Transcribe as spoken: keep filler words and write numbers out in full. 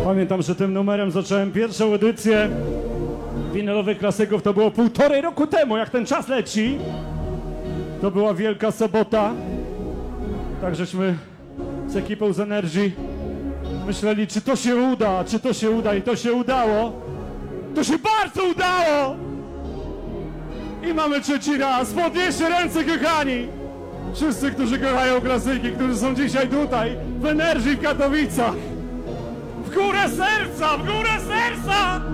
Pamiętam, że tym numerem zacząłem pierwszą edycję winylowych klasyków. To było półtorej roku temu, jak ten czas leci. To była Wielka Sobota. Tak żeśmy z ekipą z Energy myśleli, czy to się uda, czy to się uda, i to się udało. To się bardzo udało! I mamy trzeci raz. Podnieście ręce, kochani! Wszyscy, którzy kochają klasyki, którzy są dzisiaj tutaj, w Energy w Katowicach. W górę serca, w górę serca!